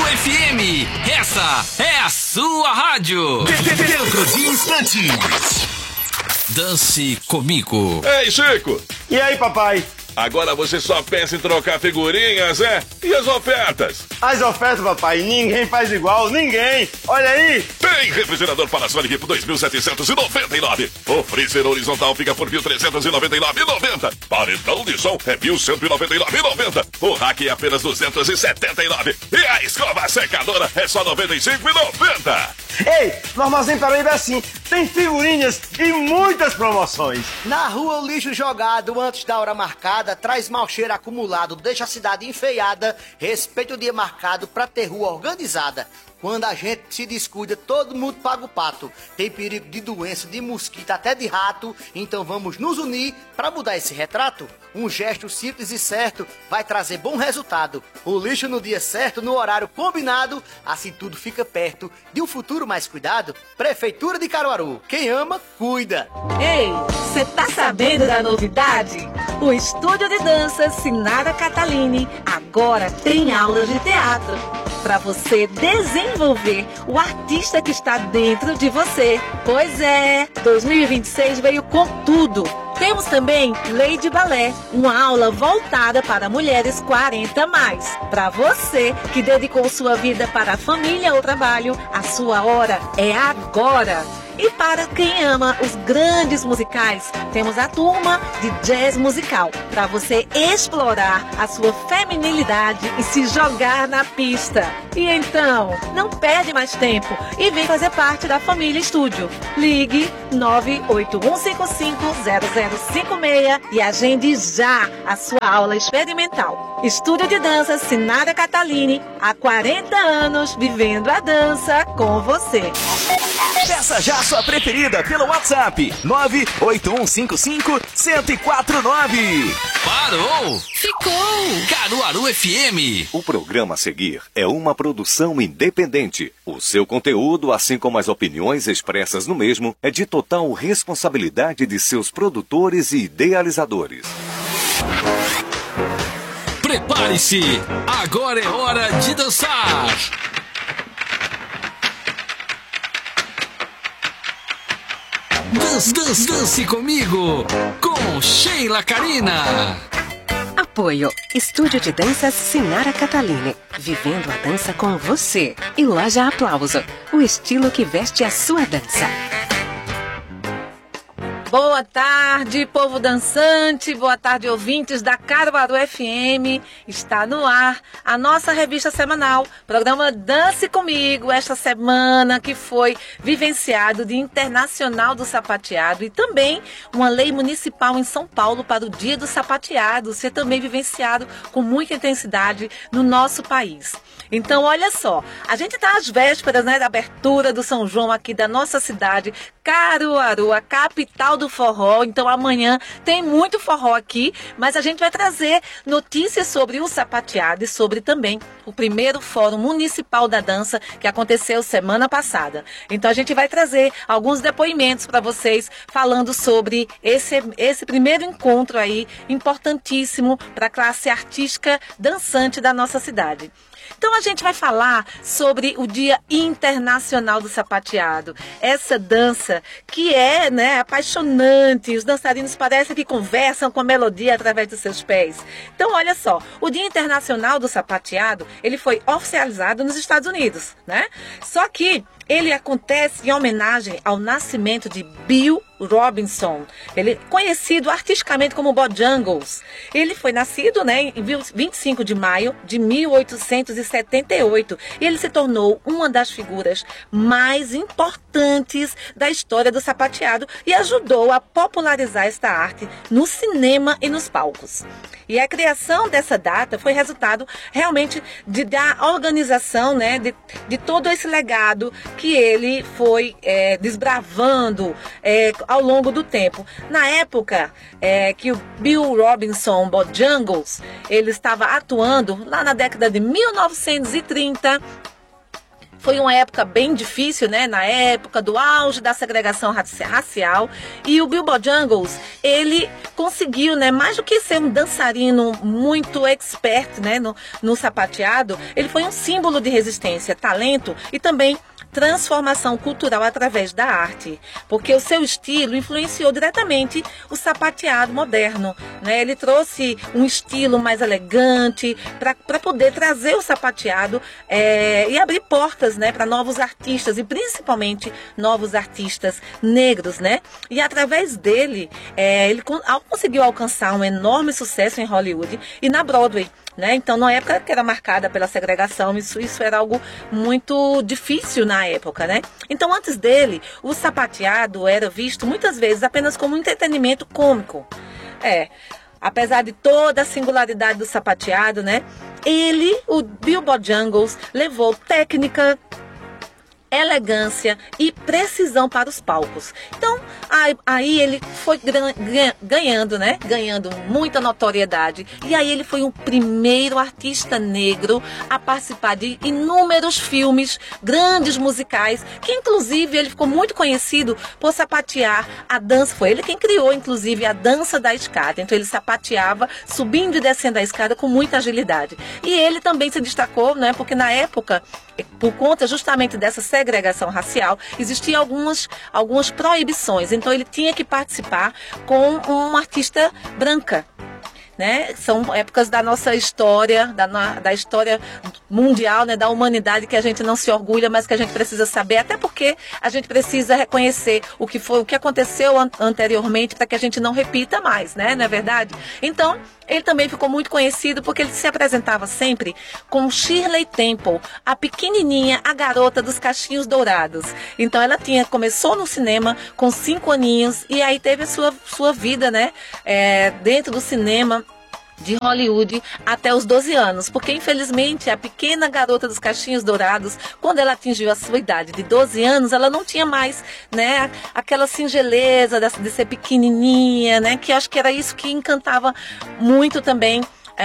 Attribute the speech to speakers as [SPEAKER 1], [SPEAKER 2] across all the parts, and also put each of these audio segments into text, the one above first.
[SPEAKER 1] FM, essa é a sua rádio.
[SPEAKER 2] Dentro de instantes.
[SPEAKER 1] Dance comigo.
[SPEAKER 3] Ei, Chico.
[SPEAKER 4] E aí, papai?
[SPEAKER 3] Agora você só pensa em trocar figurinhas, é? E as ofertas?
[SPEAKER 4] As ofertas, papai, ninguém faz igual, ninguém. Olha aí.
[SPEAKER 3] Tem refrigerador Panasonic por 2.799. O freezer horizontal fica por 1.399,90. Paredão de som é 1.199,90. O rack é apenas 279. E a escova secadora é só 95,90.
[SPEAKER 4] Ei, no Armazém Paraíba é assim, tem figurinhas e muitas promoções.
[SPEAKER 5] Na rua, o lixo jogado antes da hora marcada traz mau cheiro acumulado, deixa a cidade enfeiada. Respeite o dia marcado pra ter rua organizada. Quando a gente se descuida, todo mundo paga o pato. Tem perigo de doença, de mosquito, até de rato. Então vamos nos unir para mudar esse retrato. Um gesto simples e certo vai trazer bom resultado. O lixo no dia certo, no horário combinado. Assim tudo fica perto de um futuro mais cuidado. Prefeitura de Caruaru. Quem ama, cuida.
[SPEAKER 6] Ei, você tá sabendo da novidade? O Estúdio de Dança Sinara Catalini agora tem aulas de teatro para você desenvolver o artista que está dentro de você. Pois é, 2026 veio com tudo. Temos também Lady Balé, uma aula voltada para mulheres 40+. Para você que dedicou sua vida para a família ou trabalho, a sua hora é agora. E para quem ama os grandes musicais, temos a turma de jazz musical, para você explorar a sua feminilidade e se jogar na pista. E então, não perde mais tempo e vem fazer parte da família Estúdio. Ligue 981550056 e agende já a sua aula experimental. Estúdio de Dança Sinara Catalini, há 40 anos vivendo a dança com você.
[SPEAKER 2] Peça já sua preferida pelo WhatsApp 981551049.
[SPEAKER 1] Parou? Ficou! Caruaru FM.
[SPEAKER 7] O programa a seguir é uma produção independente. O seu conteúdo, assim como as opiniões expressas no mesmo, é de total responsabilidade de seus produtores e idealizadores.
[SPEAKER 1] Prepare-se! Agora é hora de dançar! Dance comigo com Sheila Carina.
[SPEAKER 8] Apoio Estúdio de Dança Sinara Catalini, vivendo a dança com você. E Loja Aplauso, o estilo que veste a sua dança.
[SPEAKER 6] Boa tarde, povo dançante, boa tarde, ouvintes da Caruaru FM. Está no ar a nossa revista semanal, programa Dance Comigo, esta semana que foi vivenciado Dia Internacional do Sapateado e também uma lei municipal em São Paulo para o Dia do Sapateado ser também vivenciado com muita intensidade no nosso país. Então, olha só, a gente está às vésperas, né, da abertura do São João aqui da nossa cidade, Caruaru, a capital do forró. Então, amanhã tem muito forró aqui, mas a gente vai trazer notícias sobre o sapateado e sobre também o primeiro Fórum Municipal da Dança que aconteceu semana passada. Então, a gente vai trazer alguns depoimentos para vocês falando sobre esse primeiro encontro aí, importantíssimo para a classe artística dançante da nossa cidade. Então a gente vai falar sobre o Dia Internacional do Sapateado. Essa dança que é, né, apaixonante. Os dançarinos parecem que conversam com a melodia através dos seus pés. Então olha só, o Dia Internacional do Sapateado, ele foi oficializado nos Estados Unidos, né? Só que ele acontece em homenagem ao nascimento de Bill Robinson, ele conhecido artisticamente como Bojangles. Ele foi nascido, né, em 25 de maio de 1878 e ele se tornou uma das figuras mais importantes da história do sapateado e ajudou a popularizar esta arte no cinema e nos palcos. E a criação dessa data foi resultado realmente da organização, né, de todo esse legado que ele foi desbravando ao longo do tempo. Na época que o Bill Robinson Bojangles, ele estava atuando lá na década de 1930, Foi uma época bem difícil, né? Na época do auge da segregação racial. E o Bill Bojangles, ele conseguiu, né? Mais do que ser um dançarino muito expert, né? No sapateado, ele foi um símbolo de resistência, talento e também transformação cultural através da arte, porque o seu estilo influenciou diretamente o sapateado moderno, né? Ele trouxe um estilo mais elegante para poder trazer o sapateado e abrir portas, né, para novos artistas e principalmente novos artistas negros, né? E através dele, ele conseguiu alcançar um enorme sucesso em Hollywood e na Broadway, né? Então, na época que era marcada pela segregação, isso era algo muito difícil na época, né? Então, antes dele, o sapateado era visto muitas vezes apenas como um entretenimento cômico. Apesar de toda a singularidade do sapateado, né? O Bill Bojangles, levou técnica, elegância e precisão para os palcos. Então, aí ele foi ganhando, né? Ganhando muita notoriedade. E aí ele foi o primeiro artista negro a participar de inúmeros filmes, grandes musicais, que inclusive ele ficou muito conhecido por sapatear a dança. Foi ele quem criou, inclusive, a dança da escada. Então ele sapateava, subindo e descendo a escada com muita agilidade. E ele também se destacou, né? Porque na época, por conta justamente dessa segregação racial, existiam algumas proibições. Então ele tinha que participar com uma artista branca, né? São épocas da nossa história, da história mundial, né? Da humanidade, que a gente não se orgulha, mas que a gente precisa saber, até porque a gente precisa reconhecer o que aconteceu anteriormente para que a gente não repita mais, né? Não é verdade? Então, ele também ficou muito conhecido porque ele se apresentava sempre com Shirley Temple, a pequenininha, a garota dos cachinhos dourados. Então ela começou no cinema com 5 aninhos e aí teve a sua vida, né, dentro do cinema de Hollywood até os 12 anos, porque infelizmente a pequena garota dos cachinhos dourados, quando ela atingiu a sua idade de 12 anos, ela não tinha mais, né, aquela singeleza de ser pequenininha, né, que acho que era isso que encantava muito também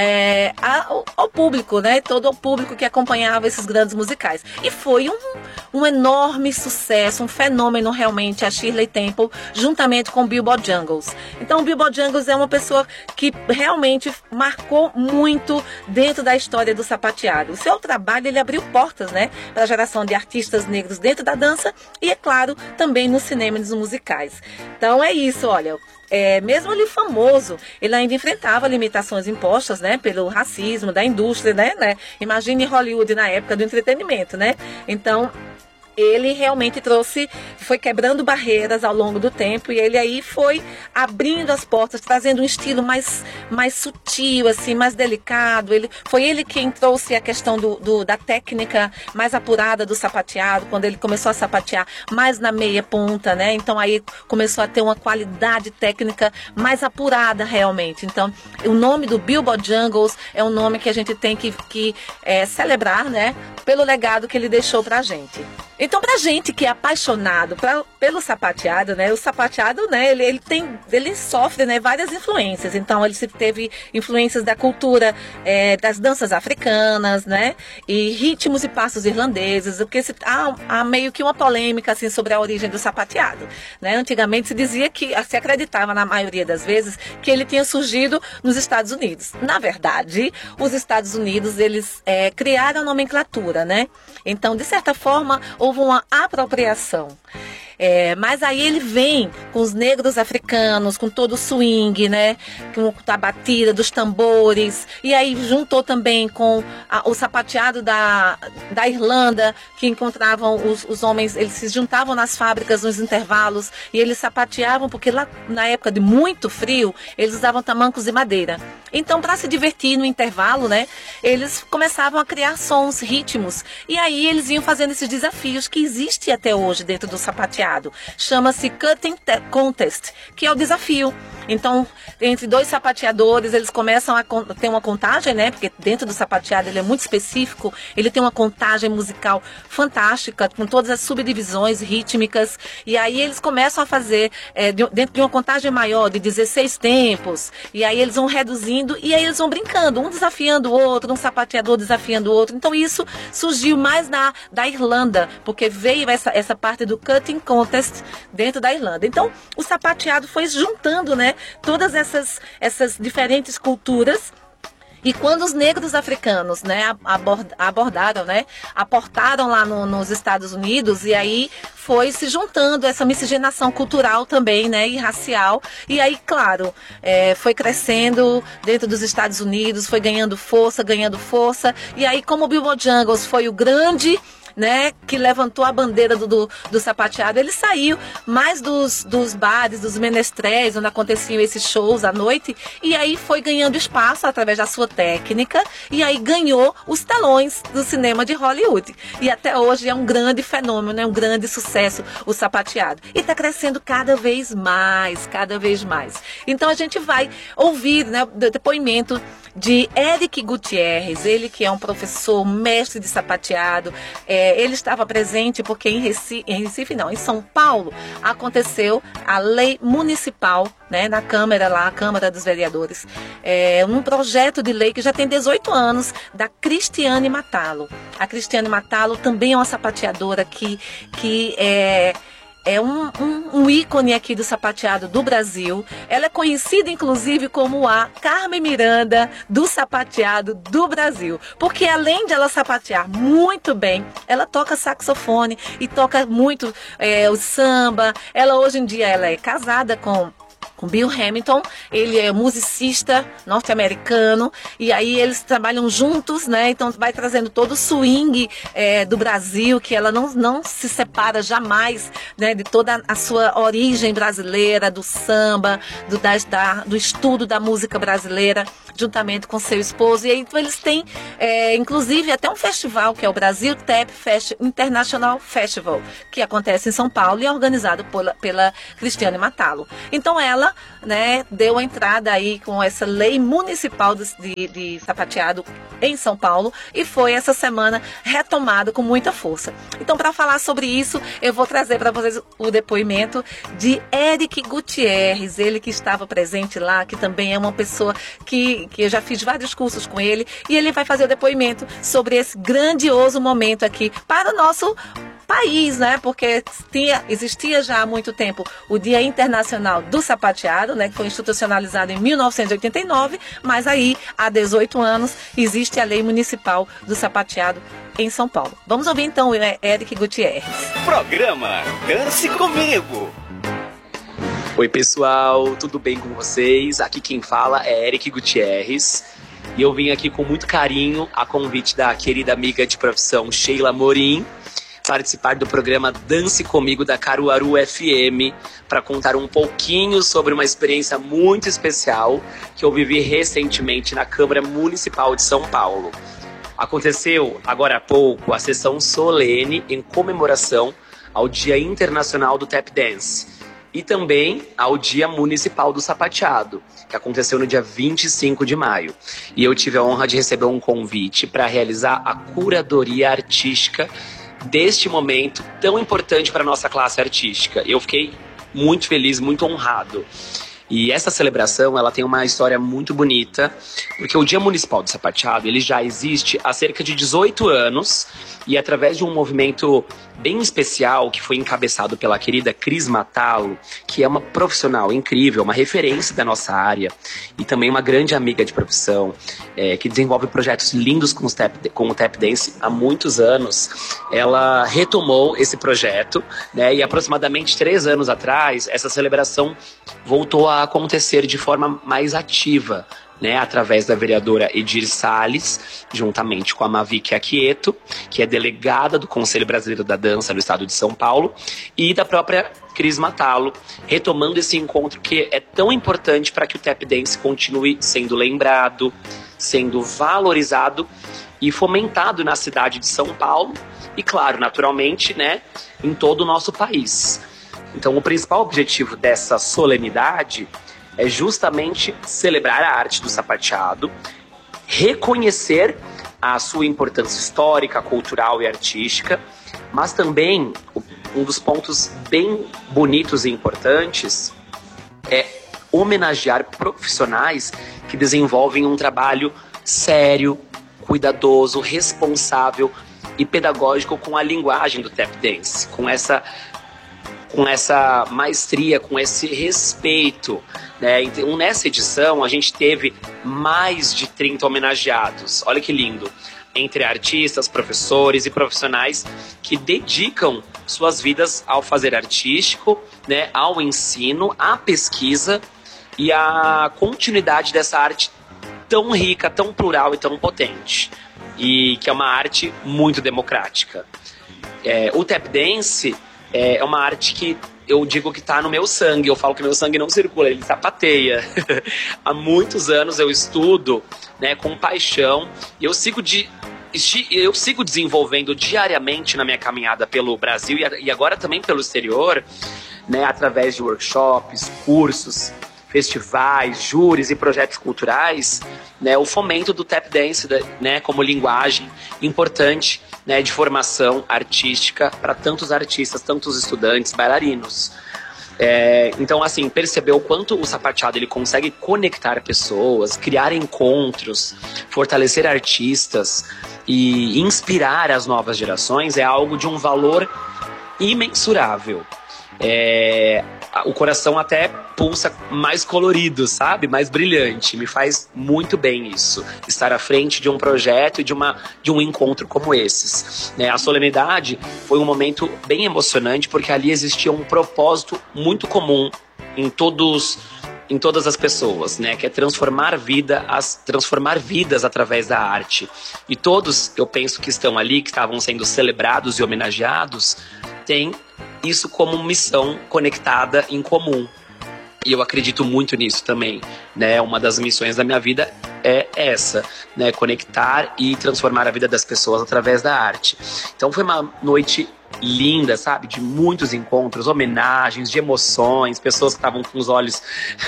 [SPEAKER 6] ao público, né? Todo o público que acompanhava esses grandes musicais. E foi um enorme sucesso, um fenômeno realmente, a Shirley Temple, juntamente com o Bill Bojangles. Então o Bill Bojangles é uma pessoa que realmente marcou muito dentro da história do sapateado. O seu trabalho, ele abriu portas, né, para a geração de artistas negros dentro da dança e, é claro, também no cinema e nos musicais. Então é isso, olha. Mesmo ele famoso, ele ainda enfrentava limitações impostas, né, pelo racismo da indústria, né? Imagine Hollywood na época do entretenimento, né? Então, ele realmente foi quebrando barreiras ao longo do tempo, e ele aí foi abrindo as portas, trazendo um estilo mais sutil, assim, mais delicado. Foi ele quem trouxe a questão da técnica mais apurada do sapateado, quando ele começou a sapatear mais na meia ponta, né? Então aí começou a ter uma qualidade técnica mais apurada realmente. Então o nome do Bill Bojangles é um nome que a gente tem que celebrar, né? Pelo legado que ele deixou pra gente. Então, pra gente que é apaixonado pelo sapateado, né? O sapateado, né? Ele sofre, né, várias influências. Então, ele teve influências da cultura das danças africanas, né? E ritmos e passos irlandeses. Porque há meio que uma polêmica, assim, sobre a origem do sapateado, né? Antigamente se dizia se acreditava, na maioria das vezes, que ele tinha surgido nos Estados Unidos. Na verdade, os Estados Unidos, eles criaram a nomenclatura, né? Então, de certa forma, houve uma apropriação. Mas aí ele vem com os negros africanos, com todo o swing, né? Com a batida dos tambores. E aí juntou também com o sapateado da Irlanda, que encontravam os homens, eles se juntavam nas fábricas nos intervalos e eles sapateavam, porque lá na época de muito frio, eles usavam tamancos de madeira. Então, para se divertir no intervalo, né? Eles começavam a criar sons, ritmos. E aí eles iam fazendo esses desafios que existem até hoje dentro do sapateado. Chama-se Cutting Contest, que é o desafio. Então, entre dois sapateadores, eles começam a ter uma contagem, né? Porque dentro do sapateado ele é muito específico, ele tem uma contagem musical fantástica, com todas as subdivisões rítmicas, e aí eles começam a fazer, dentro de uma contagem maior, de 16 tempos, e aí eles vão reduzindo, e aí eles vão brincando, um desafiando o outro, um sapateador desafiando o outro. Então isso surgiu mais da Irlanda, porque veio essa parte do cutting contest dentro da Irlanda. Então o sapateado foi juntando, né, todas essas diferentes culturas. E quando os negros africanos, né, abordaram, né, aportaram lá nos Estados Unidos, e aí foi se juntando essa miscigenação cultural também, né, e racial. E aí, claro, foi crescendo dentro dos Estados Unidos, foi ganhando força. E aí, como o Bojangles foi o grande, né, que levantou a bandeira do sapateado, ele saiu mais dos bares, dos menestréis, onde aconteciam esses shows à noite, e aí foi ganhando espaço através da sua técnica, e aí ganhou os telões do cinema de Hollywood. E até hoje é um grande fenômeno, é um grande sucesso o sapateado. E está crescendo cada vez mais. Então a gente vai ouvir, né, o depoimento de Eric Gutierrez, ele que é um professor, mestre de sapateado. Ele estava presente porque em São Paulo, aconteceu a lei municipal, né, na Câmara lá, a Câmara dos Vereadores, um projeto de lei que já tem 18 anos, da Cristiane Matalo. A Cristiane Matalo também é uma sapateadora que é um ícone aqui do sapateado do Brasil. Ela é conhecida, inclusive, como a Carmen Miranda do sapateado do Brasil. Porque além de ela sapatear muito bem, ela toca saxofone e toca muito o samba. Ela, hoje em dia, ela é casada com Bill Hamilton, ele é musicista norte-americano, e aí eles trabalham juntos, né? Então vai trazendo todo o swing do Brasil, que ela não se separa jamais, né, de toda a sua origem brasileira, do samba, do estudo da música brasileira, juntamente com seu esposo. E aí então, eles têm, inclusive, até um festival, que é o Brasil Tap International Festival, que acontece em São Paulo e é organizado pela Cristiane Matalo. Então ela, né, deu a entrada aí com essa lei municipal de sapateado em São Paulo, e foi essa semana retomada com muita força. Então, para falar sobre isso, eu vou trazer para vocês o depoimento de Eric Gutierrez, ele que estava presente lá, que também é uma pessoa que eu já fiz vários cursos com ele, e ele vai fazer o depoimento sobre esse grandioso momento aqui para o nosso país, né? Porque existia já há muito tempo o Dia Internacional do Sapateado, né? Que foi institucionalizado em 1989, mas aí, há 18 anos, existe a Lei Municipal do Sapateado em São Paulo. Vamos ouvir então o Eric Gutierrez.
[SPEAKER 2] Programa Dance Comigo.
[SPEAKER 9] Oi pessoal, tudo bem com vocês? Aqui quem fala é Eric Gutierrez, e eu vim aqui com muito carinho a convite da querida amiga de profissão Sheila Morim participar do programa Dance Comigo da Caruaru FM para contar um pouquinho sobre uma experiência muito especial que eu vivi recentemente na Câmara Municipal de São Paulo. Aconteceu agora há pouco a sessão solene em comemoração ao Dia Internacional do Tap Dance e também ao Dia Municipal do Sapateado, que aconteceu no dia 25 de maio. E eu tive a honra de receber um convite para realizar a curadoria artística deste momento tão importante para a nossa classe artística. Eu fiquei muito feliz, muito honrado. E essa celebração, ela tem uma história muito bonita, porque o Dia Municipal do Sapateado, ele já existe há cerca de 18 anos, e através de um movimento bem especial, que foi encabeçado pela querida Cris Matalo, que é uma profissional incrível, uma referência da nossa área, e também uma grande amiga de profissão, que desenvolve projetos lindos com o Tap Dance há muitos anos. Ela retomou esse projeto, né, e aproximadamente 3 anos atrás, essa celebração voltou a acontecer de forma mais ativa, né, através da vereadora Edir Salles, juntamente com a Mavique Aquieto, que é delegada do Conselho Brasileiro da Dança do Estado de São Paulo, e da própria Cris Matalo, retomando esse encontro que é tão importante para que o Tap Dance continue sendo lembrado, sendo valorizado e fomentado na cidade de São Paulo e, claro, naturalmente, né, em todo o nosso país. Então, o principal objetivo dessa solenidade é justamente celebrar a arte do sapateado, reconhecer a sua importância histórica, cultural e artística, mas também um dos pontos bem bonitos e importantes é homenagear profissionais que desenvolvem um trabalho sério, cuidadoso, responsável e pedagógico com a linguagem do tap dance, com essa maestria, com esse respeito, né? Então, nessa edição, a gente teve mais de 30 homenageados. Olha que lindo! Entre artistas, professores e profissionais que dedicam suas vidas ao fazer artístico, né? Ao ensino, à pesquisa e à continuidade dessa arte tão rica, tão plural e tão potente. E que é uma arte muito democrática. O tap dance é uma arte que eu digo que está no meu sangue. Eu falo que meu sangue não circula, ele sapateia. Há muitos anos eu estudo, né, com paixão. E eu sigo desenvolvendo diariamente na minha caminhada pelo Brasil e agora também pelo exterior, né, através de workshops, cursos, festivais, júris e projetos culturais, né, o fomento do tap dance, né, como linguagem importante, né, de formação artística para tantos artistas, tantos estudantes, bailarinos. Então, assim, perceber o quanto o sapateado ele consegue conectar pessoas, criar encontros, fortalecer artistas e inspirar as novas gerações é algo de um valor imensurável. O coração até pulsa mais colorido, sabe? Mais brilhante. Me faz muito bem isso. Estar à frente de um projeto e de um encontro como esses. A solenidade foi um momento bem emocionante, porque ali existia um propósito muito comum em todas as pessoas, né? Que é transformar vidas através da arte. E todos, eu penso que estão ali, que estavam sendo celebrados e homenageados, têm isso como missão conectada em comum. E eu acredito muito nisso também, né? Uma das missões da minha vida é essa, né? Conectar e transformar a vida das pessoas através da arte. Então foi uma noite linda, sabe? De muitos encontros, homenagens, de emoções, pessoas que estavam com os olhos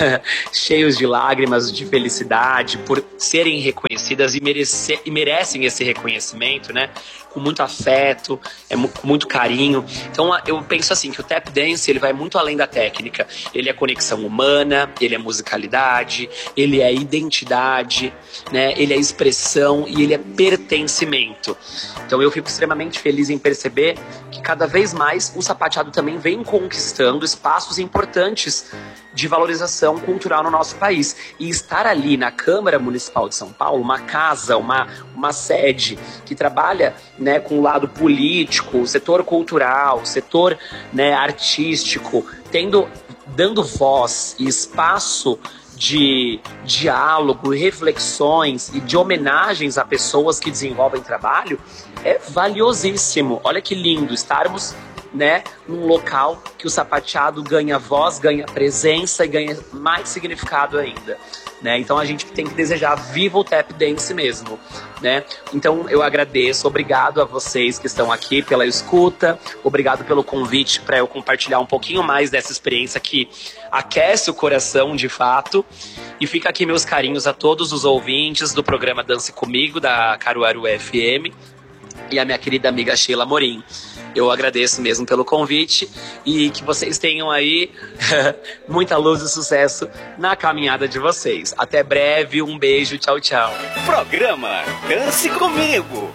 [SPEAKER 9] cheios de lágrimas, de felicidade, por serem reconhecidas e merecem esse reconhecimento, né? Com muito afeto, com muito carinho. Então eu penso assim, que o tap dance ele vai muito além da técnica. Ele é conexão humana, ele é musicalidade, ele é identidade, né? Ele é expressão e ele é pertencimento. Então eu fico extremamente feliz em perceber que cada vez mais o sapateado também vem conquistando espaços importantes de valorização cultural no nosso país. E estar ali na Câmara Municipal de São Paulo, uma casa, uma sede que trabalha, né, com o lado político, o setor cultural, o setor, né, artístico, dando voz e espaço de diálogo, reflexões e de homenagens a pessoas que desenvolvem trabalho, é valiosíssimo. Olha que lindo estarmos, né, num local que o sapateado ganha voz, ganha presença e ganha mais significado ainda, né? Então a gente tem que desejar viva o tap dance mesmo, né? Então eu agradeço, obrigado a vocês que estão aqui pela escuta, obrigado pelo convite para eu compartilhar um pouquinho mais dessa experiência que aquece o coração de fato. E fica aqui meus carinhos a todos os ouvintes do programa Dance Comigo da Caruaru FM e a minha querida amiga Sheila Morim. Eu agradeço mesmo pelo convite e que vocês tenham aí muita luz e sucesso na caminhada de vocês. Até breve, um beijo, tchau, tchau.
[SPEAKER 2] Programa Dance Comigo.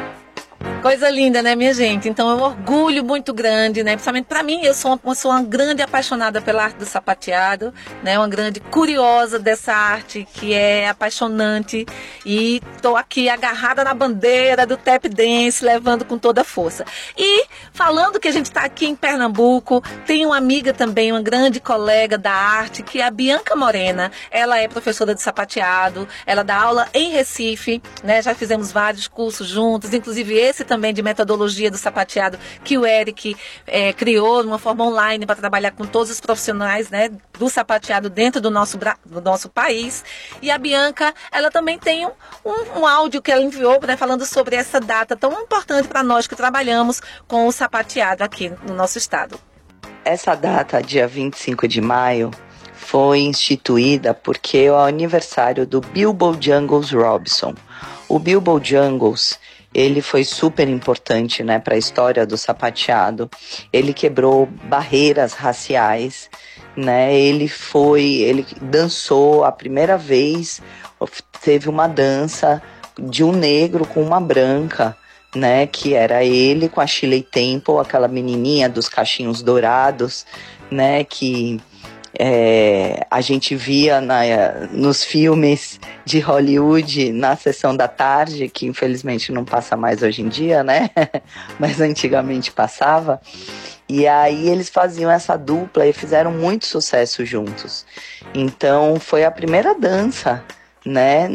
[SPEAKER 6] Coisa linda, né, minha gente? Então é um orgulho muito grande, né? Principalmente para mim, eu sou uma grande apaixonada pela arte do sapateado, né? Uma grande curiosa dessa arte que é apaixonante e tô aqui agarrada na bandeira do tap dance, levando com toda a força. E falando que a gente está aqui em Pernambuco, tem uma amiga também, uma grande colega da arte, que é a Bianca Morena. Ela é professora de sapateado, ela dá aula em Recife, né? Já fizemos vários cursos juntos, inclusive esse também de metodologia do sapateado que o Eric criou de uma forma online para trabalhar com todos os profissionais, né, do sapateado dentro do nosso país. E a Bianca, ela também tem um áudio que ela enviou, né, falando sobre essa data tão importante para nós que trabalhamos com o sapateado aqui no nosso estado.
[SPEAKER 10] Essa data, dia 25 de maio, foi instituída porque é o aniversário do Bilbo Jungles Robson. O Bilbo Jungles, ele foi super importante, né, para a história do sapateado. Ele quebrou barreiras raciais, né? Ele dançou a primeira vez, teve uma dança de um negro com uma branca, né, que era ele com a Shirley Temple, aquela menininha dos cachinhos dourados, né, que a gente via nos filmes de Hollywood na sessão da tarde, que infelizmente não passa mais hoje em dia, né, mas antigamente passava. E aí eles faziam essa dupla e fizeram muito sucesso juntos. Então foi a primeira dança, né,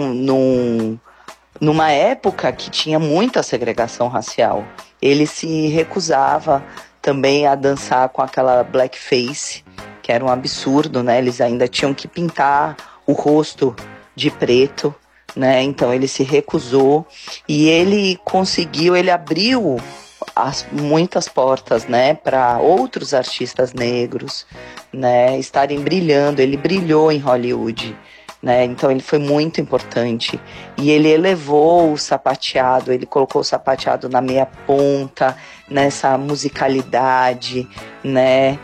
[SPEAKER 10] numa época que tinha muita segregação racial. Ele se recusava também a dançar com aquela blackface, que era um absurdo, né? Eles ainda tinham que pintar o rosto de preto, né? Então ele se recusou e ele abriu muitas portas, né, para outros artistas negros, né, estarem brilhando. Ele brilhou em Hollywood, né? Então ele foi muito importante e ele elevou o sapateado, ele colocou o sapateado na meia ponta, nessa musicalidade, né?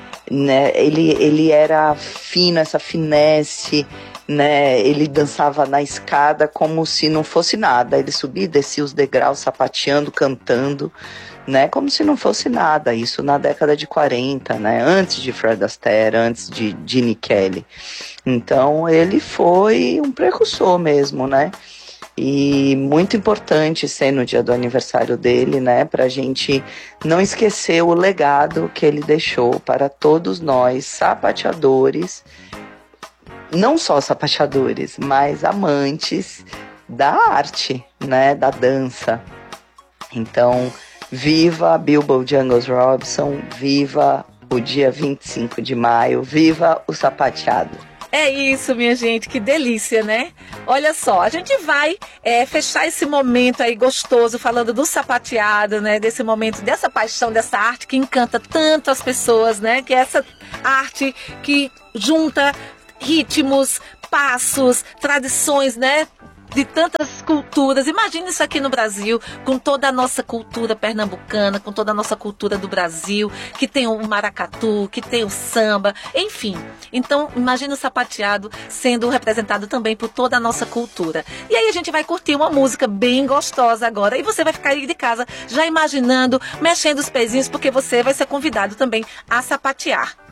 [SPEAKER 10] Ele era fino, essa finesse, né? Ele dançava na escada como se não fosse nada, ele subia e descia os degraus sapateando, cantando, né? Como se não fosse nada, isso na década de 40, né? Antes de Fred Astaire, antes de Gene Kelly. Então ele foi um precursor mesmo, né? E muito importante ser no dia do aniversário dele, né? Pra gente não esquecer o legado que ele deixou para todos nós, sapateadores, não só sapateadores, mas amantes da arte, né? Da dança. Então, viva Bilbo Jungles Robson, viva o dia 25 de maio, viva o sapateado.
[SPEAKER 6] É isso, minha gente, que delícia, né? Olha só, a gente vai fechar esse momento aí gostoso falando do sapateado, né? Desse momento, dessa paixão, dessa arte que encanta tanto as pessoas, né? Que é essa arte que junta ritmos, passos, tradições, né? De tantas culturas. Imagina isso aqui no Brasil, com toda a nossa cultura pernambucana, com toda a nossa cultura do Brasil, que tem o maracatu, que tem o samba, enfim. Então, imagina o sapateado sendo representado também por toda a nossa cultura. E aí a gente vai curtir uma música bem gostosa agora, e você vai ficar aí de casa já imaginando, mexendo os pezinhos, porque você vai ser convidado também a sapatear.